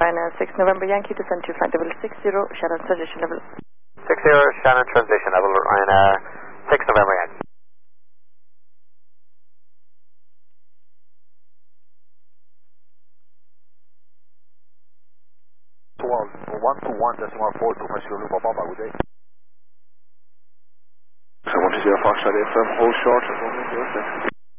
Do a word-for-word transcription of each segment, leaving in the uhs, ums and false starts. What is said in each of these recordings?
China six November Yankee, descend to flight level six zero, Shannon transition level. six zero, Shannon transition level, Ryanair six November Yankee. one two one decimal four two five zero Lima Papa, good day. So one two zero Foxtrot A firm, hold short and one zero six.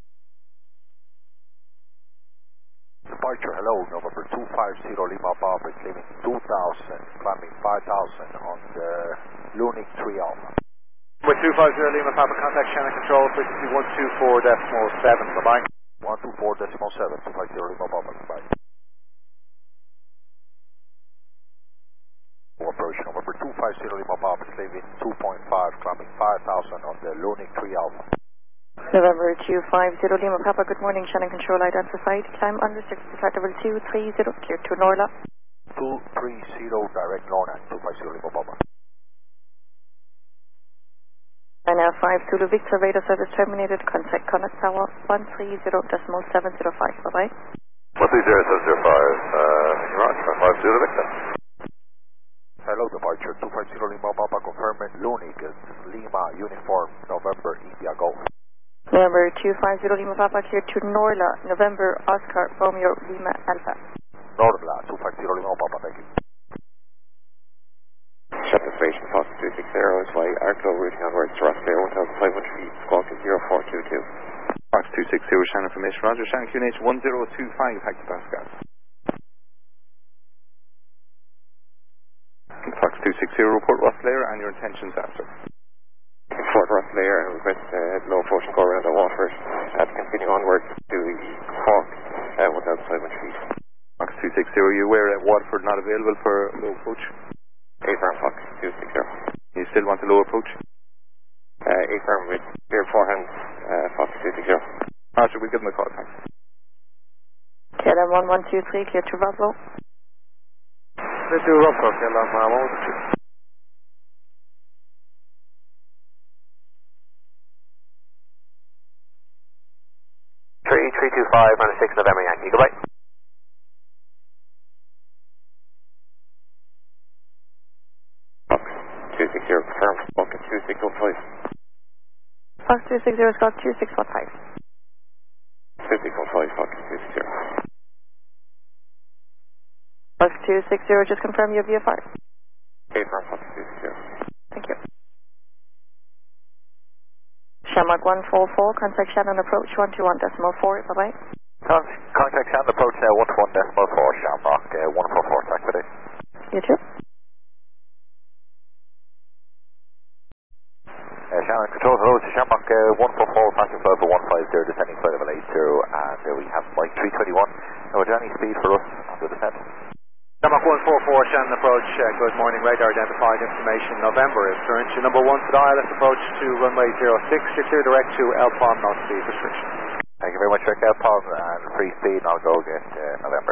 Departure, hello, November two five zero Lima Papa, claiming two thousand, climbing five thousand on the Lunik three Alpha. With two five zero Lima Papa, contact Shannon Control, frequency one two four decimal seven, bye-bye. one two four decimal seven, two five zero Lima Papa, bye. Approach November two five zero Lima Papa, claiming two point five, climbing five thousand on the Lunik three Alpha. November two five zero Lima Papa, good morning, Shannon Control identified, climb unrestricted to flight level two three zero, clear to Norla. two three zero, direct Lorna, two five zero Lima Papa. Ryanair five Zulu Victor, radar service terminated, contact Connect Tower one three zero decimal seven zero five, bye-bye. one three zero seven zero five, uh, Roger, five Zulu Victor. Hello, departure two five zero Lima Papa, confirming Lunik, Lima, uniform, November, India, Golf. November two five zero Lima Papa, clear to Norla, November, Oscar, Romeo, Lima, Alpha. Norla, two five zero Lima Papa, thank you. Shannon Station, Fox two six zero, is fly Arklow, routing onwards to Rossdale, one thousand five hundred feet, squawk zero four two two. Fox two six zero, Shannon information, Roger, Shannon Q N H one zero two five, hectopascals. Fox two six zero, report Rosslare and your intentions after. Fort Rosslare and request uh, low approach and go around the Watford and continue onwards to Cork, uh, one thousand five hundred feet. Fox two six zero, you aware that Watford not available for low approach? A firm, Fox two six zero. You still want the low approach? Uh, A firm with clear forehand, uh, Fox two six zero. Roger, we'll give them a call, thanks. K L M one one two three, clear to Roswell. Let's do Roswell, K L M one one two three. three three two five, Ryanair six November Yankee, goodbye. Fox two six zero, confirm, Fox two six zero five. Fox two six zero, Scott two six one five. two six one five, Fox two six zero. Fox two six zero, just confirm your V F R. A firm, Fox two six zero. Thank you. Shamrock one four four, contact Shannon approach one two one decimal four, bye-bye. Contact Shannon approach uh, one two one decimal four, Shamrock uh, one four four, thanks for this. You too. Uh, Shannon Control, hello, to Shamrock uh, one four four, passing flight for one five zero, descending flight level eight zero, and uh, we have flight three twenty-one. Now, is there any speed for us on the descent? Shamrock one four four, Shannon approach, uh, good morning, radar identified, information November is turn to number one to the I L S approach to runway zero six, you're clear direct to L P O M, no speed restriction. Thank you very much, Rick. L P O M and free speed, and I'll go get uh, November.